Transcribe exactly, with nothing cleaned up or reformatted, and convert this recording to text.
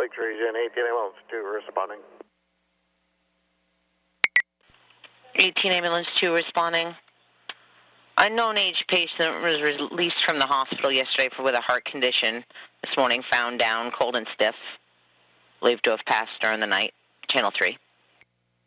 Lakeshore region, eighteen ambulance two responding. eighteen ambulance two responding. A known age patient was released from the hospital yesterday for with a heart condition. This morning found down cold and stiff. Believed to have passed during the night. Channel three.